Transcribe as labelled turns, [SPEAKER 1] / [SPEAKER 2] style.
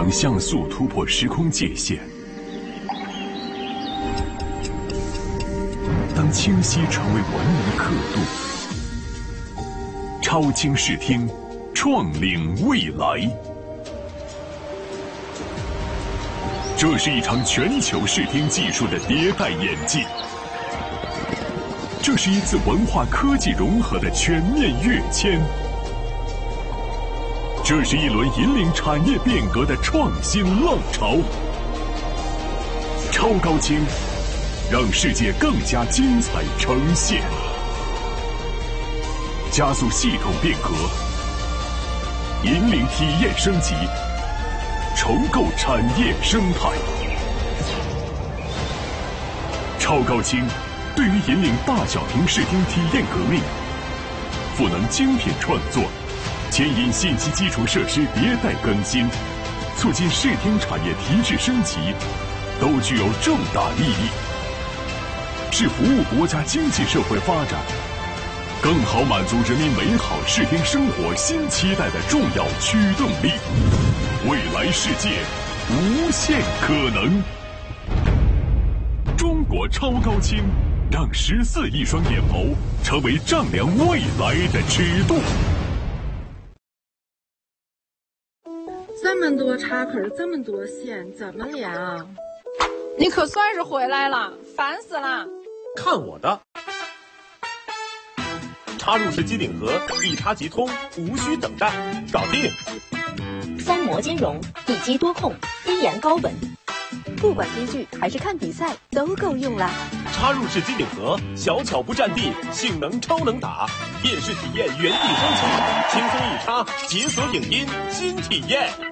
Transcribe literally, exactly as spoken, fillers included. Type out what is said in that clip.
[SPEAKER 1] 当像素突破时空界限，当清晰成为文明刻度，超清视听，创领未来。这是一场全球视听技术的迭代演进，这是一次文化科技融合的全面跃迁，这是一轮引领产业变革的创新浪潮。超高清，让世界更加精彩呈现，加速系统变革，引领体验升级，重构产业生态。超高清对于引领大小屏视听体验革命，赋能精品创作，牵引信息基础设施迭代更新，促进视听产业提质升级，都具有重大意义，是服务国家经济社会发展，更好满足人民美好视听生活新期待的重要驱动力。未来世界，无限可能。中国超高清，让十四亿双眼眸成为丈量未来的尺度。
[SPEAKER 2] 这么多插口，这么多线，怎么连啊？
[SPEAKER 3] 你可算是回来了，烦死了！
[SPEAKER 4] 看我的！插入式机顶盒，一插即通，无需等待，搞定！
[SPEAKER 5] 三模兼容，一机多控，低延高稳，不管追剧还是看比赛都够用了。
[SPEAKER 4] 插入式机顶盒，小巧不占地，性能超能打，电视体验原地升级，轻松一插，解锁影音新体验。